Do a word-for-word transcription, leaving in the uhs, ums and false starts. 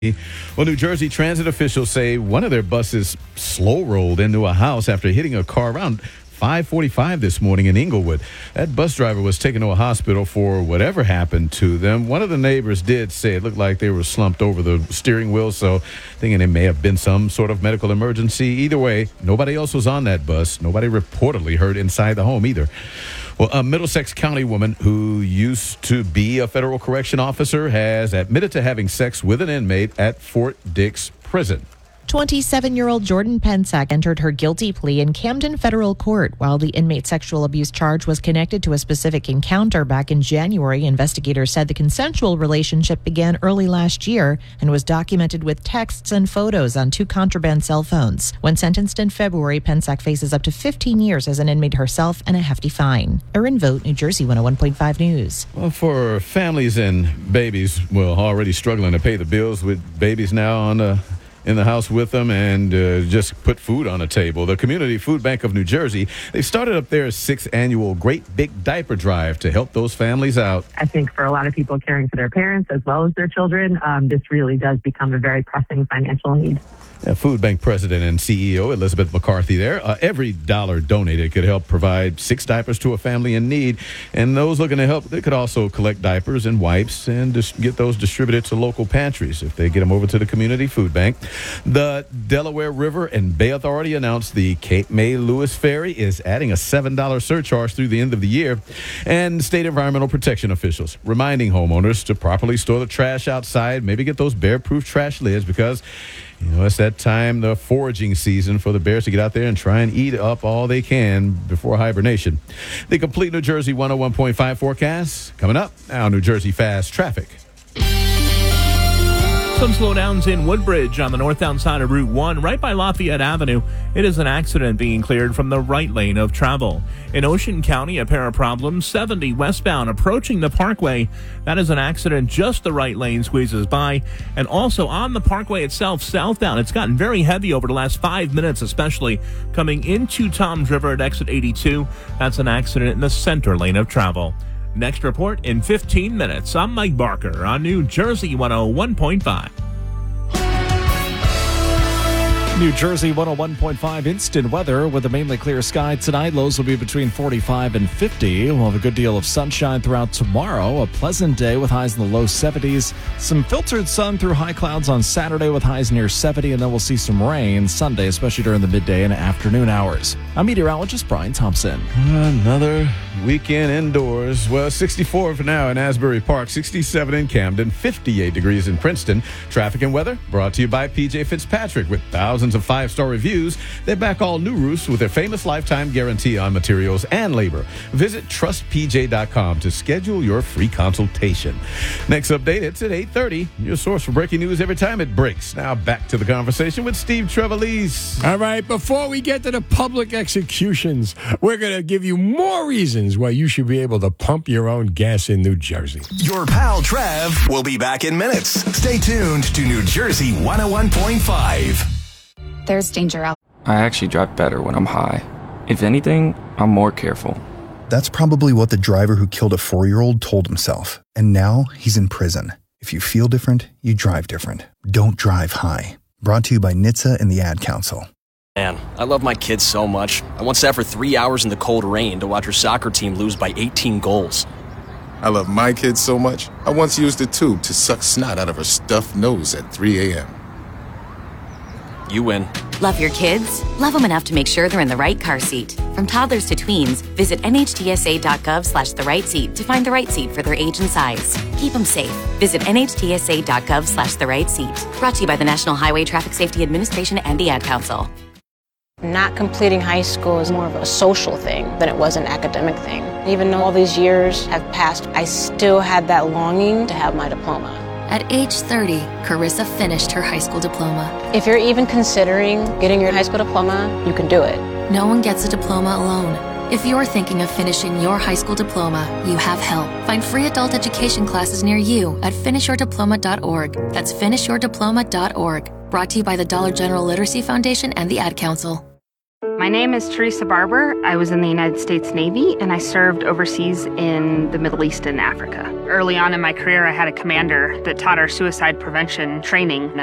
Well, New Jersey Transit officials say one of their buses slow rolled into a house after hitting a car around five forty-five this morning in Inglewood. That bus driver was taken to a hospital for whatever happened to them. One of the neighbors did say it looked like they were slumped over the steering wheel, so thinking it may have been some sort of medical emergency. Either way, nobody else was on that bus. Nobody reportedly hurt inside the home either. Well, a Middlesex County woman who used to be a federal correction officer has admitted to having sex with an inmate at Fort Dix Prison. twenty-seven-year-old Jordan Pensack entered her guilty plea in Camden Federal Court. While the inmate sexual abuse charge was connected to a specific encounter back in January, investigators said the consensual relationship began early last year and was documented with texts and photos on two contraband cell phones. When sentenced in February, Pensack faces up to fifteen years as an inmate herself and a hefty fine. Erin Vogt, New Jersey one oh one point five News. Well, for families and babies, well, already struggling to pay the bills with babies now on the in the house with them and uh, just put food on the table. The Community Food Bank of New Jersey, they started up their sixth annual Great Big Diaper Drive to help those families out. I think for a lot of people caring for their parents as well as their children, um, this really does become a very pressing financial need. Yeah, Food Bank President and C E O Elizabeth McCarthy there. Uh, every dollar donated could help provide six diapers to a family in need. And those looking to help, they could also collect diapers and wipes and just get those distributed to local pantries if they get them over to the Community Food Bank. The Delaware River and Bay Authority announced the Cape May Lewis Ferry is adding a seven dollars surcharge through the end of the year. And state environmental protection officials reminding homeowners to properly store the trash outside, maybe get those bear-proof trash lids because you know, it's that time, the foraging season for the bears to get out there and try and eat up all they can before hibernation. The complete New Jersey one oh one point five forecast coming up. Now, New Jersey Fast Traffic. Some slowdowns in Woodbridge on the northbound side of Route one, right by Lafayette Avenue. It is an accident being cleared from the right lane of travel. In Ocean County, a pair of problems, seventy westbound approaching the Parkway. That is an accident, just the right lane squeezes by. And also on the Parkway itself, southbound, it's gotten very heavy over the last five minutes, especially coming into Toms River at exit eighty-two. That's an accident in the center lane of travel. Next report in fifteen minutes. I'm Mike Barker on New Jersey one oh one point five. New Jersey one oh one point five instant weather with a mainly clear sky tonight. Lows will be between forty-five and fifty. We'll have a good deal of sunshine throughout tomorrow. A pleasant day with highs in the low seventies. Some filtered sun through high clouds on Saturday with highs near seventy. And then we'll see some rain Sunday, especially during the midday and afternoon hours. I'm meteorologist Brian Thompson. Another weekend indoors. Well, sixty-four for now in Asbury Park, sixty-seven in Camden, fifty-eight degrees in Princeton. Traffic and weather brought to you by P J Fitzpatrick. With thousands of five-star reviews, they back all new roofs with their famous lifetime guarantee on materials and labor. Visit trust p j dot com to schedule your free consultation. Next update, it's at eight thirty. Your source for breaking news every time it breaks. Now back to the conversation with Steve Trevelise. All right, before we get to the public executions, we're going to give you more reasons why you should be able to pump your own gas in New Jersey. Your pal Trev will be back in minutes. Stay tuned to New Jersey one oh one point five. There's danger out. I actually drive better when I'm high. If anything, I'm more careful. That's probably what the driver who killed a four-year-old told himself. And now he's in prison. If you feel different, you drive different. Don't drive high. Brought to you by N H T S A and the Ad Council. Man, I love my kids so much. I once sat for three hours in the cold rain to watch her soccer team lose by eighteen goals. I love my kids so much, I once used a tube to suck snot out of her stuffed nose at three a.m. You win. Love your kids? Love them enough to make sure they're in the right car seat. From toddlers to tweens, visit N H T S A dot gov slash the right seat to find the right seat for their age and size. Keep them safe. Visit N H T S A dot gov slash the right seat. Brought to you by the National Highway Traffic Safety Administration and the Ad Council. Not completing high school is more of a social thing than it was an academic thing. Even though all these years have passed, I still had that longing to have my diploma. At age thirty, Carissa finished her high school diploma. If you're even considering getting your high school diploma, you can do it. No one gets a diploma alone. If you're thinking of finishing your high school diploma, you have help. Find free adult education classes near you at finish your diploma dot org. That's finish your diploma dot org. Brought to you by the Dollar General Literacy Foundation and the Ad Council. My name is Teresa Barber. I was in the United States Navy, and I served overseas in the Middle East and Africa. Early on in my career, I had a commander that taught our suicide prevention training.